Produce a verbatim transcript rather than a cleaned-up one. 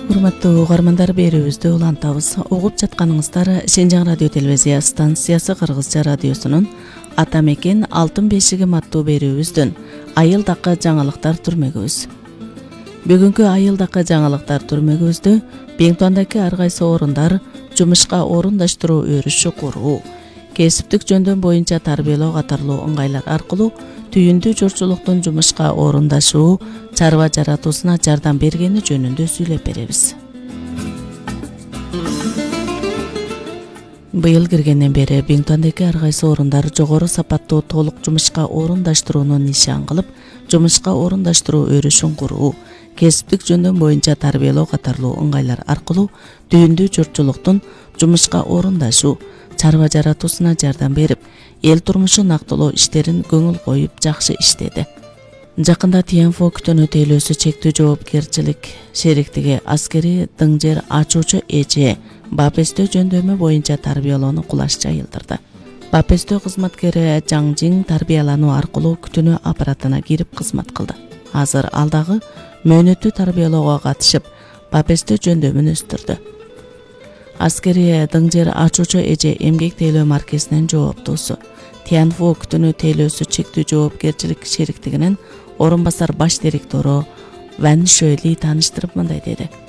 Урматтуу угармандар, берүүбүздү улантабыз. Угуп жатканыңыздар Шенжаң радио телевизия станциясы Кыргызча радиосунун Ата мекен алтын бешигим аттуу берүүбүздүн айылдакы жаңылыктар түрмөгүбүз. Бүгүнкү айылдакы жаңылыктар түрмөгүбүздө Беңтуандагы ар кайсы орундар жумушка орундаштыруу өрүшү куруу, кесиптик жөндөм боюнча тарбиялоо катарлуу ыңгайлар аркылуу түйүндүү журтчулуктун жумушка орундашуу, чарба жаратуусуна жардам бергени жөнүндө сүйлөп беребиз. Быйыл киргенден бери Беңтуандагы ар кайсы орундар жогору сапаттуу толук жумушка орундаштырууну нишан кылып, жумушка орундаштыруу өрүшүн куруу, кесиптик жөндөм боюнча тарбиялоо катарлуу ыңгайлар аркылуу түйүндүү журтчулуктун жумушка орундашуу, чарба жаратуусуна жардам берип, эл турмушу нактылоо иштерин көңүл коюп жакшы иштеди. Жакында Тиянфо күтөнө тейлөөсү чектүү жоопкерчилик шериктиги аскери дың жер ачуучу эже Бапестөө жөндөмү боюнча тарбиялоону кулаш жайылдырды. Бапестөө кызматкери Жаңжиң тарбиялануу аркылуу күтөнө аппаратына кирип кызмат кылды. Азыр алдагы мөөнөттүү тарбиялоого катышып, Бапестөө жөндөмүн өстүрдү. Аскери дың жер ачуучу эже эмгек тейлөө маркесинин жооптуусу. Тиянфо күтөнө тейлөөсү чектүү жоопкерчилик шериктигинин орун басар баш директору Ван Шөйли тааныштырып мындай деди.